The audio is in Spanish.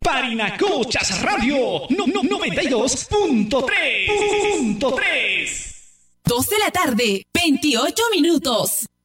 Parinacochas Radio 92.3. 2 de la tarde, 28 minutos.